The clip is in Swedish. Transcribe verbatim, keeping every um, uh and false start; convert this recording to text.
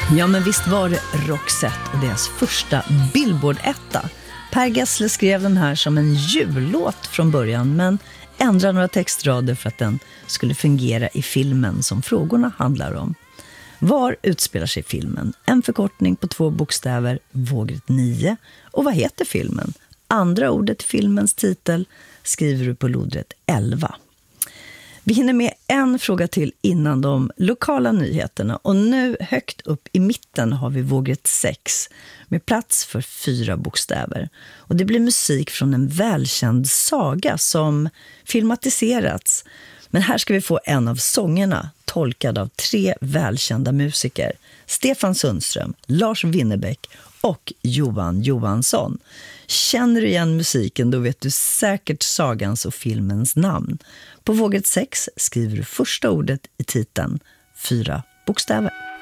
Ja, men visst var det Roxette och deras första Billboard-etta. Per Gessle skrev den här som en jullåt från början, men ändrade några textrader för att den skulle fungera i filmen som frågorna handlar om. Var utspelar sig filmen? En förkortning på två bokstäver, vågret nio. Och vad heter filmen? Andra ordet i filmens titel skriver du på lodret elva. Vi hinner med en fråga till innan de lokala nyheterna. Och nu högt upp i mitten har vi vågret sex med plats för fyra bokstäver. Och det blir musik från en välkänd saga som filmatiserats. Men här ska vi få en av sångerna tolkad av tre välkända musiker. Stefan Sundström, Lars Winnerbäck och Johan Johansson. Känner du igen musiken, då vet du säkert sagans och filmens namn. På vågret sex skriver du första ordet i titeln, fyra bokstäver.